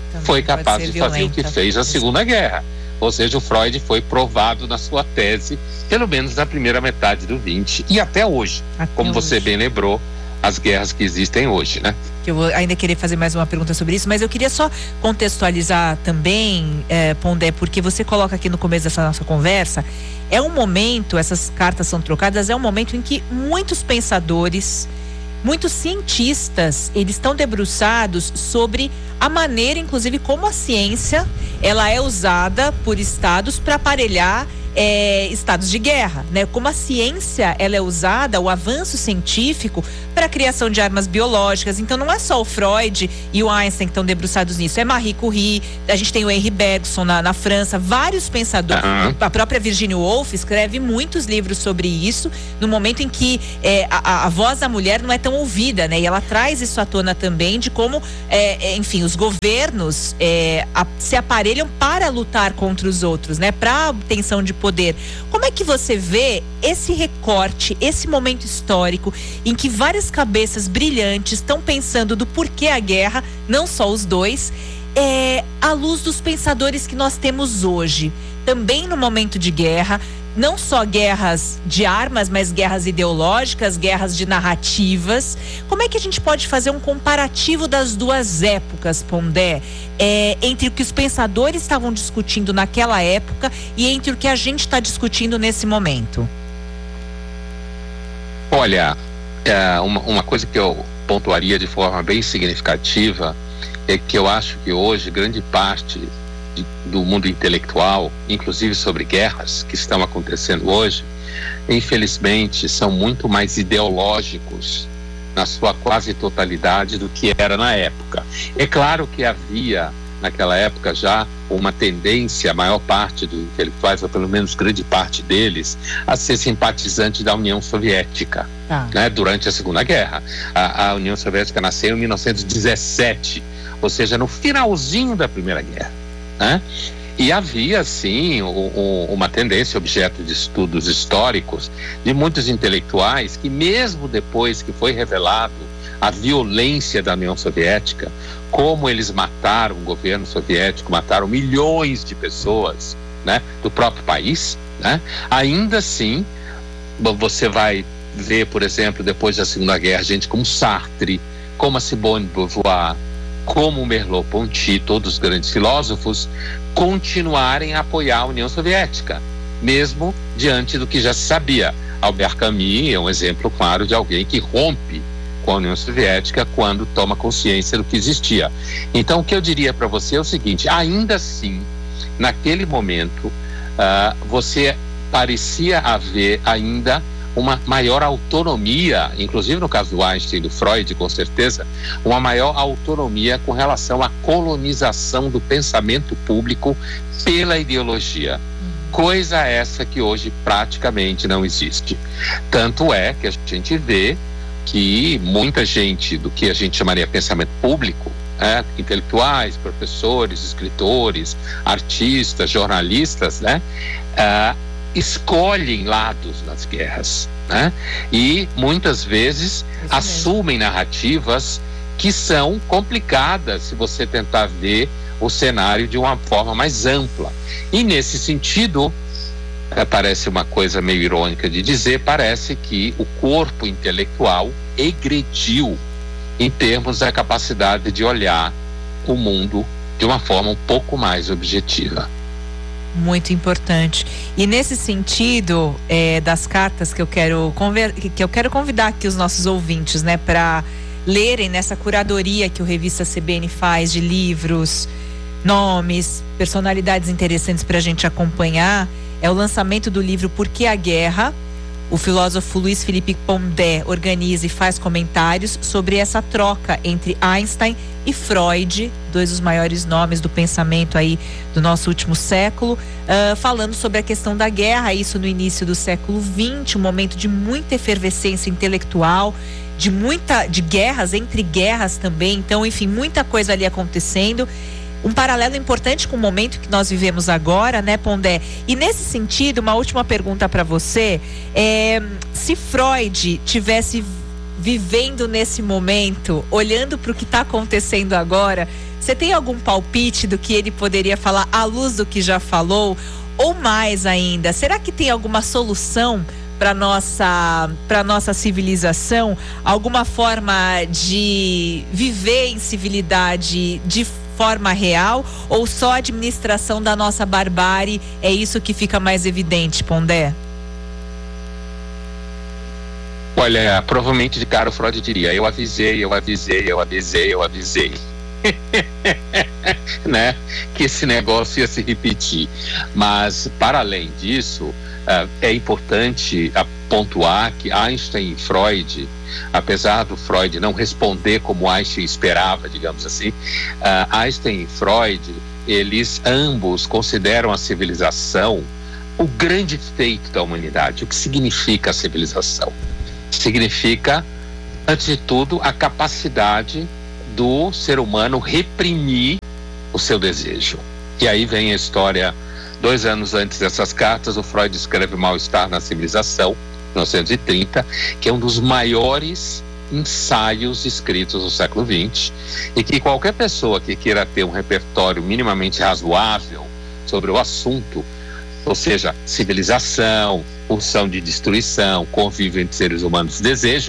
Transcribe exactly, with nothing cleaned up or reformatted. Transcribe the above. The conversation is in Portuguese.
Também foi capaz de violenta. fazer o que fez a Segunda Guerra. Ou seja, o Freud foi provado na sua tese, pelo menos na primeira metade do vinte e até hoje, até como hoje. Você bem lembrou, as guerras que existem hoje, né? Que eu vou ainda querer fazer mais uma pergunta sobre isso, mas eu queria só contextualizar também, é, Pondé, porque você coloca aqui no começo dessa nossa conversa, é um momento, essas cartas são trocadas, é um momento em que muitos pensadores, muitos cientistas, eles estão debruçados sobre a maneira, inclusive, como a ciência, ela é usada por estados para aparelhar É, estados de guerra, né? Como a ciência ela é usada, o avanço científico para a criação de armas biológicas. Então não é só o Freud e o Einstein que estão debruçados nisso, é Marie Curie, a gente tem o Henri Bergson na, na França, vários pensadores, uhum. A própria Virginia Woolf escreve muitos livros sobre isso, no momento em que é, a, a voz da mulher não é tão ouvida, né? E ela traz isso à tona também de como, é, enfim, os governos é, a, se aparelham para lutar contra os outros, né? Para a obtenção de poder. Como é que você vê esse recorte, esse momento histórico em que várias cabeças brilhantes estão pensando do porquê a guerra, não só os dois, é, à luz dos pensadores que nós temos hoje, também no momento de guerra, não só guerras de armas, mas guerras ideológicas, guerras de narrativas. Como é que a gente pode fazer um comparativo das duas épocas, Pondé, é, entre o que os pensadores estavam discutindo naquela época e entre o que a gente está discutindo nesse momento? Olha, é, uma, uma coisa que eu pontuaria de forma bem significativa é que eu acho que hoje grande parte de, do mundo intelectual, inclusive sobre guerras que estão acontecendo hoje, infelizmente são muito mais ideológicos na sua quase totalidade do que era na época. É claro que havia naquela época já uma tendência, a maior parte dos intelectuais, ou pelo menos grande parte deles, a ser simpatizante da União Soviética, ah. né, durante a Segunda Guerra. A, a União Soviética nasceu em mil novecentos e dezessete, ou seja, no finalzinho da Primeira Guerra, né? E havia, sim, o, o, uma tendência, objeto de estudos históricos, de muitos intelectuais que, mesmo depois que foi revelado a violência da União Soviética, como eles mataram o governo soviético, mataram milhões de pessoas, né, do próprio país, né, ainda assim, você vai ver, por exemplo, depois da Segunda Guerra, gente como Sartre, como a Simone de Beauvoir, como o Merleau-Ponty, todos os grandes filósofos, continuarem a apoiar a União Soviética, mesmo diante do que já se sabia. Albert Camus é um exemplo claro de alguém que rompe com a União Soviética quando toma consciência do que existia. Então, o que eu diria para você é o seguinte: ainda assim, naquele momento, uh, você parecia haver ainda uma maior autonomia, inclusive no caso do Einstein e do Freud, com certeza, uma maior autonomia com relação à colonização do pensamento público pela ideologia. Coisa essa que hoje praticamente não existe. Tanto é que a gente vê que muita gente do que a gente chamaria pensamento público, né, intelectuais, professores, escritores, artistas, jornalistas, né, uh, escolhem lados nas guerras, né, e muitas vezes Isso assumem mesmo. narrativas que são complicadas se você tentar ver o cenário de uma forma mais ampla. E nesse sentido, é, parece uma coisa meio irônica de dizer, parece que o corpo intelectual egrediu em termos da capacidade de olhar o mundo de uma forma um pouco mais objetiva. Muito importante. E nesse sentido, é, das cartas que eu quero conver- que eu quero convidar aqui os nossos ouvintes, né, para lerem nessa curadoria que o Revista C B N faz de livros, nomes, personalidades interessantes para a gente acompanhar, é o lançamento do livro Por que a Guerra? O filósofo Luiz Felipe Pondé organiza e faz comentários sobre essa troca entre Einstein e Freud, dois dos maiores nomes do pensamento aí do nosso último século, uh, falando sobre a questão da guerra, isso no início do século vinte, um momento de muita efervescência intelectual, de muita, de guerras entre guerras também, então, enfim, muita coisa ali acontecendo. Um paralelo importante com o momento que nós vivemos agora, né, Pondé? E nesse sentido, uma última pergunta para você, é, se Freud tivesse vivendo nesse momento, olhando para o que está acontecendo agora, Você tem algum palpite do que ele poderia falar à luz do que já falou? Ou mais ainda, será que tem alguma solução para nossa para nossa civilização? Alguma forma de viver em civilidade de forma real? Ou só a administração da nossa barbárie é isso que fica mais evidente, Pondé? Olha, provavelmente de cara o Freud diria: eu avisei, eu avisei, eu avisei, eu avisei. Né? Que esse negócio ia se repetir. Mas, para além disso, uh, é importante uh, pontuar que Einstein e Freud, apesar do Freud não responder como Einstein esperava, digamos assim, uh, Einstein e Freud, eles ambos consideram a civilização o grande feito da humanidade. O que significa a civilização? Significa, antes de tudo, a capacidade do ser humano reprimir o seu desejo. E aí vem a história, dois anos antes dessas cartas, o Freud escreve Mal-Estar na Civilização, mil novecentos e trinta, que é um dos maiores ensaios escritos do século vinte, e que qualquer pessoa que queira ter um repertório minimamente razoável sobre o assunto, ou seja, civilização, pulsão de destruição, convívio entre seres humanos, desejo,